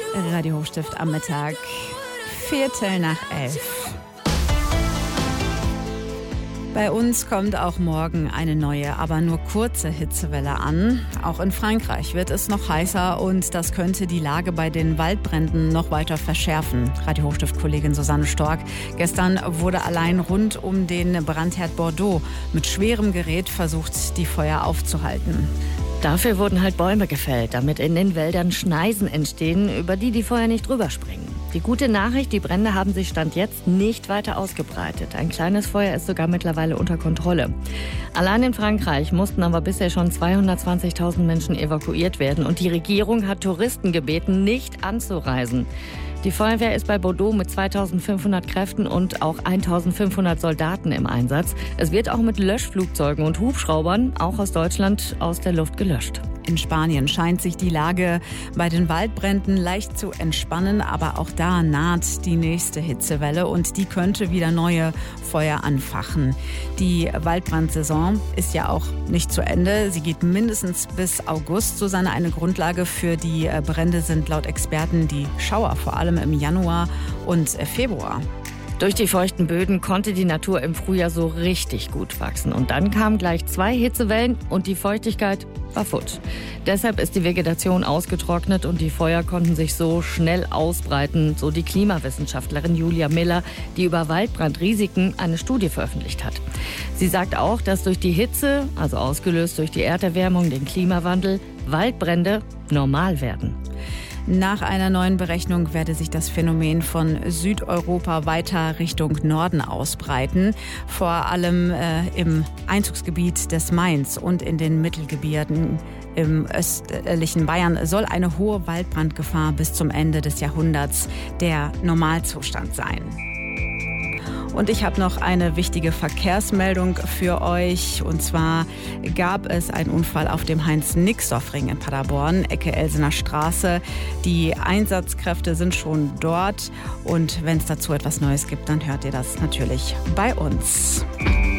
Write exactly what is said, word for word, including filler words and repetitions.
Radio Hochstift am Mittag, Viertel nach elf. Bei uns kommt auch morgen eine neue, aber nur kurze Hitzewelle an. Auch in Frankreich wird es noch heißer und das könnte die Lage bei den Waldbränden noch weiter verschärfen. Radio Hochstift-Kollegin Susanne Stork. Gestern wurde allein rund um den Brandherd Bordeaux mit schwerem Gerät versucht, die Feuer aufzuhalten. Dafür wurden halt Bäume gefällt, damit in den Wäldern Schneisen entstehen, über die die Feuer nicht rüberspringen. Die gute Nachricht, die Brände haben sich Stand jetzt nicht weiter ausgebreitet. Ein kleines Feuer ist sogar mittlerweile unter Kontrolle. Allein in Frankreich mussten aber bisher schon zweihundertzwanzigtausend Menschen evakuiert werden und die Regierung hat Touristen gebeten, nicht anzureisen. Die Feuerwehr ist bei Bordeaux mit zweitausendfünfhundert Kräften und auch eintausendfünfhundert Soldaten im Einsatz. Es wird auch mit Löschflugzeugen und Hubschraubern, auch aus Deutschland, aus der Luft gelöscht. In Spanien scheint sich die Lage bei den Waldbränden leicht zu entspannen, aber auch da naht die nächste Hitzewelle und die könnte wieder neue Feuer anfachen. Die Waldbrandsaison ist ja auch nicht zu Ende. Sie geht mindestens bis August. Susanne, eine Grundlage für die Brände sind laut Experten die Schauer, vor allem im Januar und Februar. Durch die feuchten Böden konnte die Natur im Frühjahr so richtig gut wachsen. Und dann kamen gleich zwei Hitzewellen und die Feuchtigkeit war futsch. Deshalb ist die Vegetation ausgetrocknet und die Feuer konnten sich so schnell ausbreiten, so die Klimawissenschaftlerin Julia Miller, die über Waldbrandrisiken eine Studie veröffentlicht hat. Sie sagt auch, dass durch die Hitze, also ausgelöst durch die Erderwärmung, den Klimawandel, Waldbrände normal werden. Nach einer neuen Berechnung werde sich das Phänomen von Südeuropa weiter Richtung Norden ausbreiten. Vor allem äh, im Einzugsgebiet des Mains und in den Mittelgebirgen im östlichen Bayern soll eine hohe Waldbrandgefahr bis zum Ende des Jahrhunderts der Normalzustand sein. Und ich habe noch eine wichtige Verkehrsmeldung für euch. Und zwar gab es einen Unfall auf dem Heinz-Nixdorf-Ring in Paderborn, Ecke Elsener Straße. Die Einsatzkräfte sind schon dort. Und wenn es dazu etwas Neues gibt, dann hört ihr das natürlich bei uns.